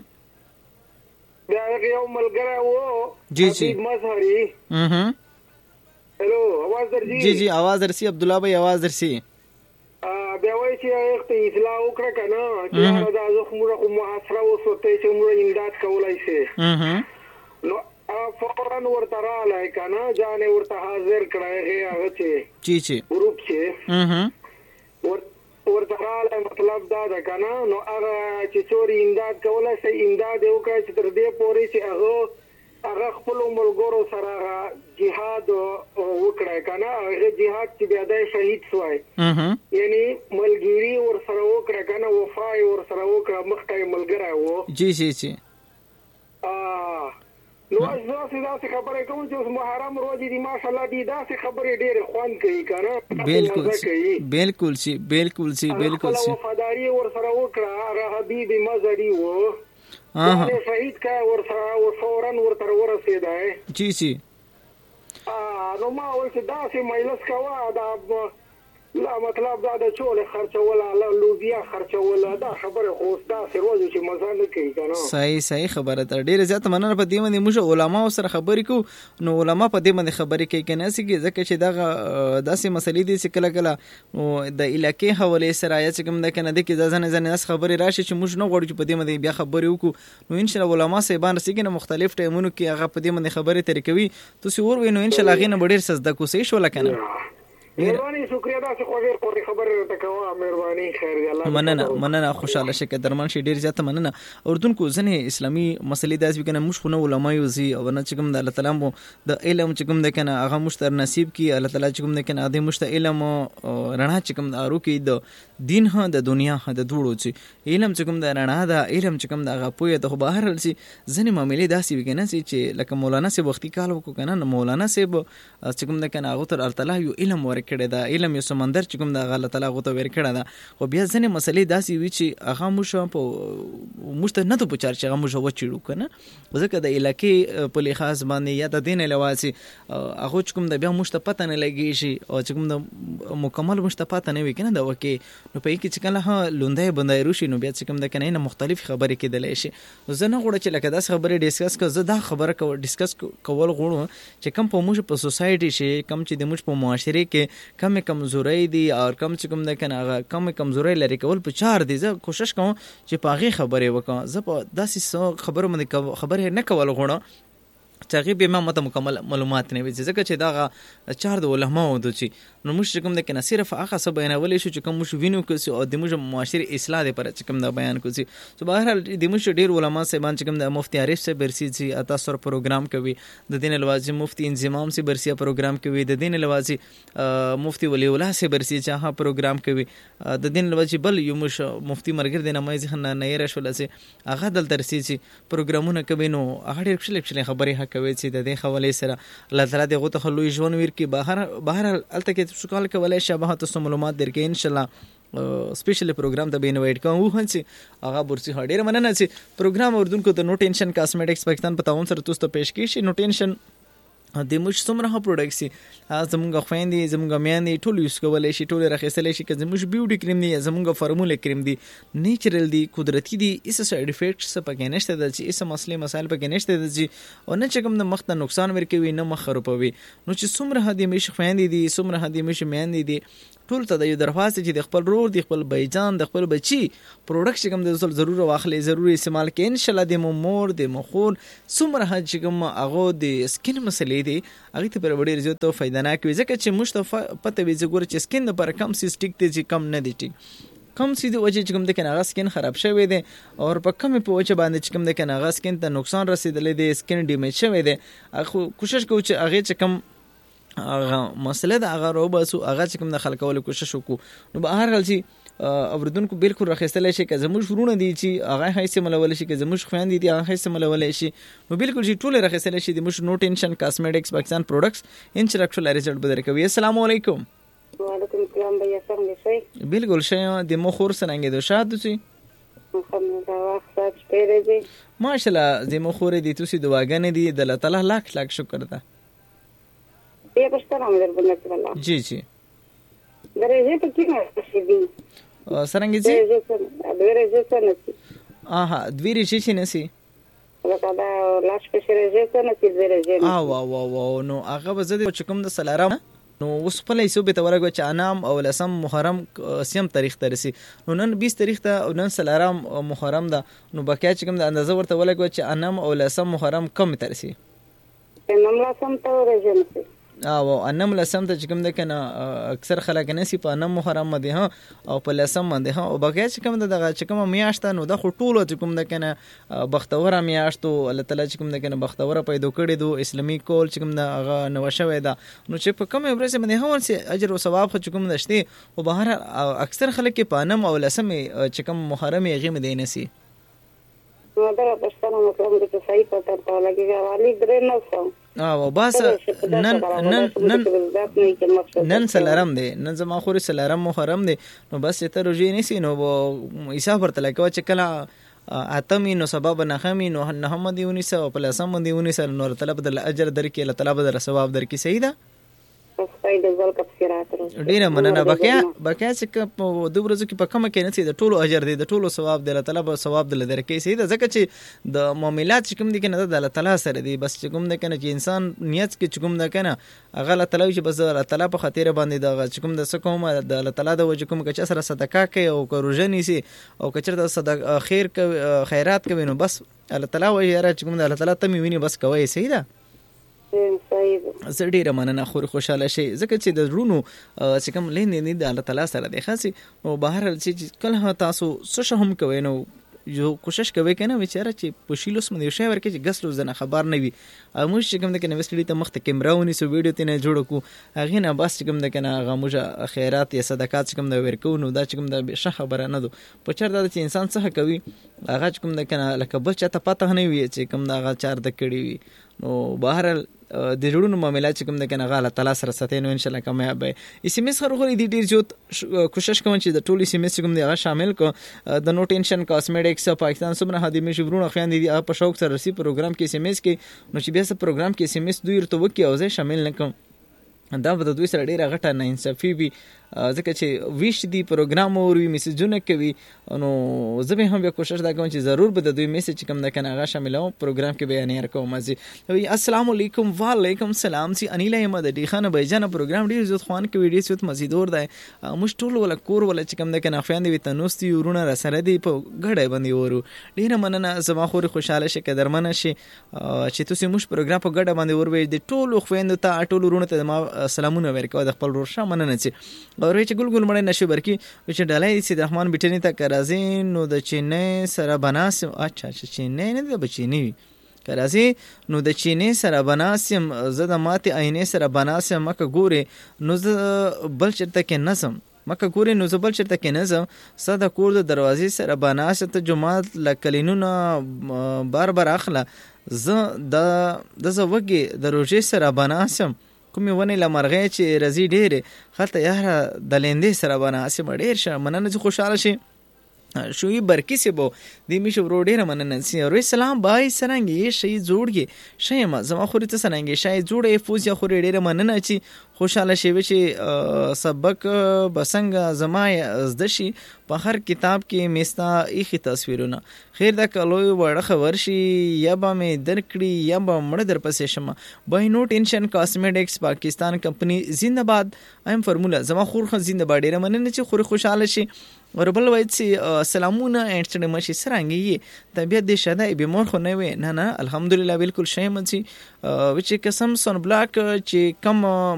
B: بیا یو ملګری وو.
A: جی جی.
B: مظهری.
A: اها.
B: हेलो आवाज درځي؟
A: जी जी आवाज درسي عبد الله भाई आवाज درسي.
B: ا بیا وای چې اخت اصلاح وکړه کنه چې دا زخمونه خو محاصره وسوته چې موږ امداد کولای شي. اها. نو فورن ورته راځي کنه ځان ورته حاضر کړای هغه چې
A: جی جی
B: ګروپ چې
A: اها
B: ورته راځي مطلب دا ده کنه نو هغه چې چوري امداد کولای شي امداد وکړي چې تر دې پورې چې هغه هغه خپل ملګرو سره جهاد وکړای کنه هغه جهاد چې بیا د شهید شوی.
A: اها.
B: یعنی ملګری ور سره وکړه کنه وفای ور سره وکړه مخکې ملګری وو.
A: جی جی جی.
B: ا نو زه دا څه خبره کوم چې محرم ورځ دي ماشاءالله دي دا څه خبره ډېر خوان کوي کنه.
A: بالکل بالکل شي بالکل شي بالکل شي.
B: وفاداری ور سره وکړه هغه حبیب مزری وو.
A: اها.
B: شهید کا ور سره ور فورن ور تر ورسېدای.
A: جی جی.
B: ا نو ما وایي چې دا سي مجلس کوا دا لا مطلب دا د چول خرچول لا لوبیا خرچول دا خبره خو دا سي روز چې مزه نه کوي کنه.
A: صحیح صحیح خبره تر ډیره زیات مننه. په دې باندې موږ علما سره خبرې کو نو علما په دې باندې خبرې کوي کنه چې ځکه چې دا داسې مسلې دي چې کله کله د علاقې حواله سره یا چې کوم د کنه د کې ځنه ځنه اس خبرې راشي چې موږ نه غواړو چې په دې باندې بیا خبرې وکړو نو ان شاء الله علما صاحبان رسېږي نو مختلف ټایمونو کې هغه په دې باندې خبرې ترې کوي تاسو ور وینو ان شاء الله غینه ډیر سزده کو صحیح شو لکنه.
B: مهرباني شکریہ دا څه خو ډیر خبره راته کوه. مهرباني خیر دی الله
A: مننه مننه خوشاله شه درمان شي ډیر زیاته مننه. اردوونکو ځنه اسلامي مسلې داس وکنه موږ خو نه علماء یو زی او نه چې کوم د الله تعالی مو د علم چې کوم د کنه هغه مشتر نصیب کی الله تعالی چې کوم د کنه د مشت علم رڼا چې کوم دارو کی د دین ها د دنیا ها د دوړو چې علم چې کوم د رڼا د علم چې کوم د هغه پوهه د بهر لسی ځنه معاملې داسې وکنه چې لکه مولانا سی وختي کال وکړه کنه مولانا سی چې کوم د کنه هغه تر الله تعالی یو علم ورکړی دا علم یو سمندر چې کوم د الله تعالی غوته ورکړه دا خو بیا ځنه مسلې داسې وی چې هغه مو په مشت نه ته پچار چې هغه مو جو چړو کنه ځکه د علاقې په لحاظ باندې یا د دین لواسي هغه کوم د بیا مشت پته نه لګي شي او چې کوم د مکمل مشت پته نه وي کنه دا وکي نو په کې چې کله ها لوندای بندای روشي نو بیا چې کوم د کنه نه مختلف خبرې کېدلې شي. زه نه غواړم چې لکه داس خبرې ډیسکس کړم. زه دا خبره کو ډیسکس کول غواړم چې کم په موږ په سوسایټي شي کم چې د موږ په معاشره کې کم کمزوري دي او کم چې کوم د کنه کم کمزوري لري کول په چار دي. زه کوشش کوم چې پاغي خبرې وکم. زه په داسې خبرو باندې خبرې نه کول غواړم چې به ما مته مکمل معلومات نه وي ځکه چې دا چار د علماء ودو چې نو موږ کوم د کنه صرف هغه څه بیانولې شو چې کوم موږ وینو کوي او د موږ معاشري اصلاح لپاره چې کوم دا بیان کوي. سو بهر حال د موږ ډیر علماء صاحبان چې کوم د مفتی عارف صاحب برسی چې اتا سر پروګرام کوي د دین الوازی مفتی انضمام سي برسی پروګرام کوي د دین الوازی مفتی ولی الله سي برسی چې ها پروګرام کوي د دین الوازی بل یو مش مفتی مرګر د نماز خنه نه راشول سي هغه دل درسي چې پروګرامونه کوي نو هغه ډیر ښه ښه خبرې ها کوي چې د دې حواله سره الله تعالی دغه ته خلوی ژوند ور کې بهر بهر الته کې سوال کولای شبه تاسو معلومات درکې ان شاء الله سپیشل پروګرام ته به انوایټ کوم هڅه هغه برسي هډیر مننه چې پروګرام اردوونکو ته نو ټینشن کاسمیټکس پاکستان په تعاون سره تاسو ته پېښ کیږي. نو ټینشن د موش څومره ها پروډکټ سي زمونږ خويندې زمونږ میاندې ټول یوز کولای شي ټول راخېسلای شي که زموږ بیوټي کریم دی زمونږ فارموله کریم دی نیچرل دی قدرتی دی ایسه سایډ افیکټس پکې نشته د چې ایسه مسلې مسایل پکې نشته د چې او نه چې کوم د مخ ته نقصان ورکوي نه مخ خرابوي نو چې څومره ها د میش خويندې دي څومره ها د میش میاندې دي ټول ته د یو درخواست چې د خپل رور د خپل بایجان د خپل بچي پروډکټ کوم د ضرور واخلې ضروري استعمال کې ان شاء الله د مور د مخول څومره ها چې کوم هغه د سکین مسلې دي هغه ته پر وړي زیاته فائدہ نه کوي ځکه چې مشتفه پته وي زګور چې سکین لپاره کم سي سټیک دي چې کم نه دي ټیک کم سي د وجه چې کوم د کناغه سکین خراب شوی دی او په کم په وجه باندې چې کوم د کناغه سکین ته نقصان رسیدلې دی سکین ډیمیج شوی دی اخو کوشش کوو چې هغه چې کم هغه مسله د هغه روباسو هغه چې کوم د خلکولو کوشش وکړو نو به هر حال چې اوردونکو بالکل راخستلای شي که زموږ شروع دي چې هغه هیڅ ملول شي که زموږ خويندې دي هغه هیڅ ملول شي نو بالکل چې ټول راخستلای شي د موږ نو ټینشن کاسمیټکس پاکستان پروډکټس انټراکچوال ریزلټ بدر کوي السلام علیکم
C: وعلیکم السلام بیا څنګه شئ
A: بالکل شئ د مو خور څنګه د شاد دي
C: الحمدلله واخص پیری دي
A: ماشاءالله د مو خور دي تاسو دواګنې دي د الله تعالی لاک لاک شکر ده
C: بیا پښتنه مې دربلته الله
A: جی جی
C: درې په کې څه دي
A: سرنګ جی
C: درې څه نه
A: اها دوی شي شي نسی
C: لکه دا لاش په شری ځه نه چې درې ځه
A: اه وا وا وا نو هغه به زده چې کوم د سلارم نو اوس په لیسو به تورګو چې انام او لسم محرم سیم تاریخ ته رسی نو نن بیس تاریخ ته او نن سلارم محرم ده نو بقیا چې کوم د اندازه ورته ولګو چې انام او لسم محرم کم تر رسی
C: انم لسم ته ورځي
A: او انم لسم ته چې کوم د کنه اکثر خلک نسی په انم محرم باندې ها او په لسم باندې ها او بقیا چې کوم دغه چې کوم میاشت نو د خټولو چې کوم د کنه بختوره میاشتو الله تعالی چې کوم د کنه بختوره پیدا کړی دو اسلامي کول چې کوم د هغه نو شوی دا نو چې په کوم ورځ باندې هون سي اجر او ثواب خو چې کوم نشته او بهر اکثر خلک په انم او لسم چې کوم محرم یې غیم دی نسی
C: نو دا پښتنه مو کوم د صحیح پته تا لګي والی درې نو سم
A: او بس نن نن نن نن سلارم دی نن زما خوري سلارم محرم دی نو بس ته روزي نسی نو حساب ورته لکه چې کله اتمی نو سبب نه خمي نو محمد یونس او پلسم دی یونس نور طلب د اجر درکې الله تعالی بدر ثواب درکې صحیح ده ډیره مننه بقیا بقیا چې په دوه ورځو کې په کومه کې نسی د ټولو اجر دی د ټولو ثواب دی الله تعالی به ثواب دل درکې صحیح ده ځکه چې د معاملات چې کوم دي کنه د الله تعالی سره دی بس چې کوم ده کنه چې انسان نیت کې چې کوم ده کنه هغه الله تعالی چې بس الله تعالی په خاطر باندې د چې کوم د سکوم د الله تعالی د وجه کوم چې سره صدقه کوي او کروژنی سي او کچر د صدقه خیر خیرات کوي نو بس الله تعالی وایي را چې کوم د الله تعالی ته ویني بس کوي صحیح ده زه ډیره مننه خور خوشاله شي ځکه چې د رونو چې کوم لین نه د الله تعالی سره دی خاصي او بهر چې کله تاسو څه هم کوي نو یو کوشش کوي کنه بیچاره چې په شیلوس باندې شی ورکه چې غسلو زنه خبر نه وي موږ چې کوم د کنه وسټډي ته مخ ته کیمراونی سو ویډیو ته نه جوړ کو هغه نه بس چې کوم د کنه هغه موږ خیرات یا صدقات چې کوم د ورکو نو دا چې کوم د ښه خبره نه دو په چر دا چې انسان څه کوي هغه چې کوم د کنه لکه بل چاته پته نه وي چې کوم دا هغه چار د کړي وي نو بهر د جوړونو معاملات چې کوم د کنه غاله تعالی سره ستینو ان شاء الله کامیاب وي اس ام اس خرغوري دي ډیر زیات کوشش کوم چې د ټولي اس ام اس کوم دی هغه شامل کو د نو ټینشن کاسمیټکس پاکستان سمره هدي شورونه خوان دي په شوق سره رسی پروګرام کې اس ام اس کې نو چې بیا سره پروګرام کې اس ام اس دوی ورته وکي او زه شامل نکم دا به د دوی سره ډیره غټه نه انصافي وي ځکه چې ویش دی پروګرام او وی میسجونه کوي نو زه به هم کوشش دا کوم چې ضرور به د دوی میسج کوم نه کنه هغه شاملو پروګرام کې بیان یې کوم ازي وی السلام علیکم وعلیکم السلام سي انیل احمد دی خان بیجان پروګرام ډیر زوت خوان کې ویډیو سوت مزیدور دی مشټول ولا کور ولا چې کوم نه کنه خوان دی تنوستي ورونه را سره دی په غړې باندې ورو ډیر مننه زما خوري خوشاله شي قدرمن شي چې تاسو موږ پروګرام په غړې باندې ور وې د ټولو خويند ته ټولو ورونه ته ما سلامونه ورکو د خپل ورشه مننه چې اورې چې ګل ګل مړ نشي برکی چې ډالای سید رحمان بټنی ته کرازین نو د چینه سره بناسم اچھا چینه نه د بچینی کرازی نو د چینه سره بناسم زده ماته عینه سره بناسم مکه ګوره نو بل چرته کې نظم مکه ګوره نو زبل چرته کې نظم صدا کور د دروازې سره بناسه ته جمعات لکلینونه بار بار اخلا ز د د زوګي د روزې سره بناسم کومې ونې لمرغې چې رزي ډېرې خلته یاره د لیندې سره بناسم ډېر شه مننه چې خوشاله شي شوی برکی سی بو دی میشه ورو ډیره مننه سی روی سلام بای سرنګي شي جوړږي شي ما زما خوري ته سرنګي شي جوړې فوز یا خوري ډیره مننه چی خوشاله شي چې سبق بسنګ زما زده شي په هر کتاب کې مستا ایخي تصویرونه خیر دا کلوې وړه خبر شي یا به مې درکړي یا به مړ در پسې شم بای نو ټینشن کاسمیټکس پاکستان کمپنی زنده‌باد ایم فرمولا زما خور خو زنده‌باد ډیره مننه چې خوري خوشاله شي وربل وایي چې سلامونه انټرنیټ مشي سرنګي طبيعت دې شاده بیمار خو نه وي نه نه الحمدلله بالکل شې منسي چې قسم سن بلاک چې کم